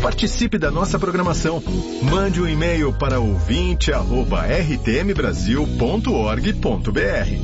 Participe da nossa programação. Mande um e-mail para ouvinte@rtmbrasil.org.br.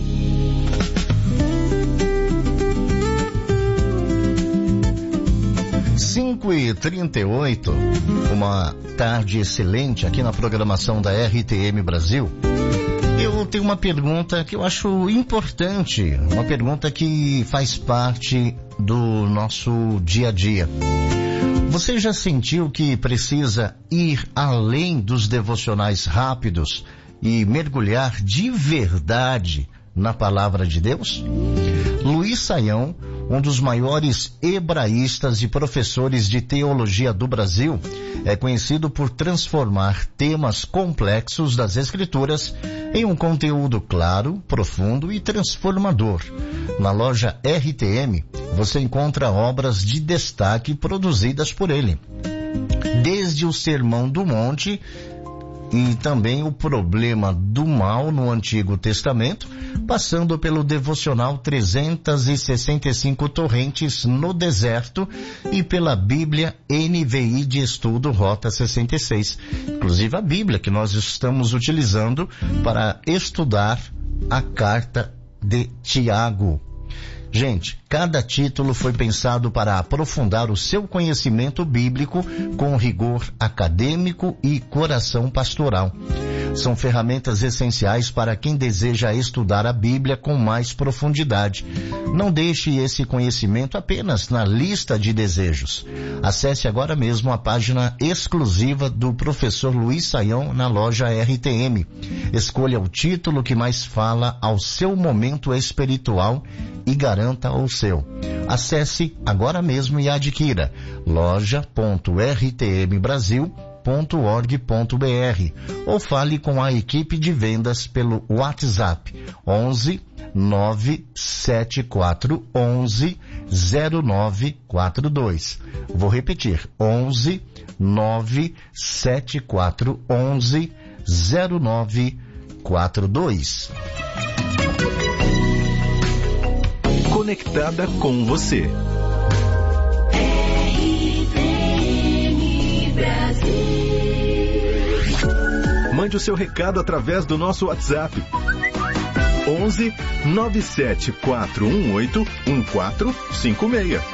5h38, uma tarde excelente aqui na programação da RTM Brasil. Eu tenho uma pergunta que eu acho importante, uma pergunta que faz parte do nosso dia a dia. Você já sentiu que precisa ir além dos devocionais rápidos e mergulhar de verdade na palavra de Deus? Luiz Saião, um dos maiores hebraístas e professores de teologia do Brasil, é conhecido por transformar temas complexos das Escrituras em um conteúdo claro, profundo e transformador. Na loja RTM, você encontra obras de destaque produzidas por ele. Desde o Sermão do Monte e também o problema do mal no Antigo Testamento, passando pelo devocional 365 torrentes no deserto e pela Bíblia NVI de estudo Rota 66. Inclusive a Bíblia que nós estamos utilizando para estudar a carta de Tiago. Gente, cada título foi pensado para aprofundar o seu conhecimento bíblico com rigor acadêmico e coração pastoral. São ferramentas essenciais para quem deseja estudar a Bíblia com mais profundidade. Não deixe esse conhecimento apenas na lista de desejos. Acesse agora mesmo a página exclusiva do professor Luiz Saião na loja RTM. Escolha o título que mais fala ao seu momento espiritual e garanta o seu. Acesse agora mesmo e adquira loja.rtmbrasil.org.br ou fale com a equipe de vendas pelo WhatsApp 11 974 11 0942. Vou repetir, 11 974 11 0942. Conectada com você. Mande o seu recado através do nosso WhatsApp. 11 97418 1456.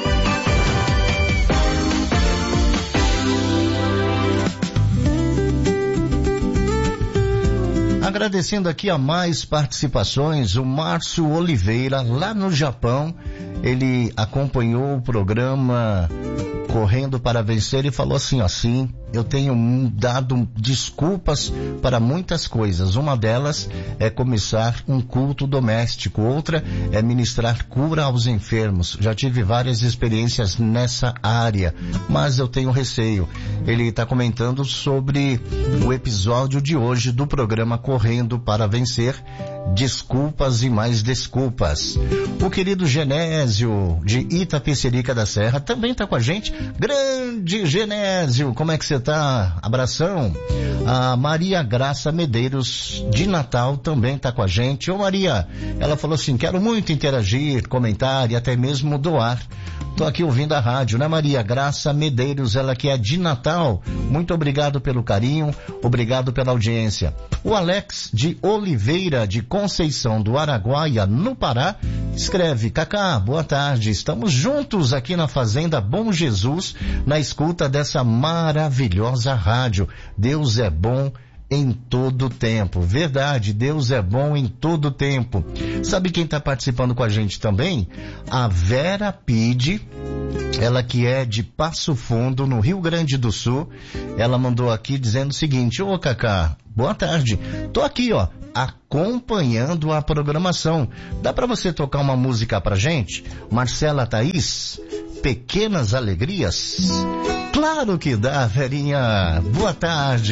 Agradecendo aqui a mais participações, o Márcio Oliveira, lá no Japão, ele acompanhou o programa Correndo para Vencer e falou assim, eu tenho dado desculpas para muitas coisas. Uma delas é começar um culto doméstico, outra é ministrar cura aos enfermos. Já tive várias experiências nessa área, mas eu tenho receio. Ele está comentando sobre o episódio de hoje do programa Correndo para Vencer, desculpas e mais desculpas. O querido Genésio, de Itapecerica da Serra, também está com a gente. Grande Genésio, como é que você tá? Abração. A Maria Graça Medeiros, de Natal, também tá com a gente. Ô Maria, ela falou assim, quero muito interagir, comentar e até mesmo doar. Tô aqui ouvindo a rádio, né, Maria Graça Medeiros, ela que é de Natal. Muito obrigado pelo carinho, obrigado pela audiência. O Alex de Oliveira, de Conceição do Araguaia, no Pará, escreve, Cacá, boa tarde, estamos juntos aqui na Fazenda Bom Jesus, na escuta dessa maravilhosa rádio. Deus é bom em todo tempo. Verdade, Deus é bom em todo tempo. Sabe quem está participando com a gente também? A Vera Pide, ela que é de Passo Fundo, no Rio Grande do Sul. Ela mandou aqui dizendo o seguinte, ô Cacá, boa tarde, tô aqui acompanhando a programação. Dá para você tocar uma música pra gente? Marcela Thaís, Pequenas Alegrias? Claro que dá, Verinha. Boa tarde.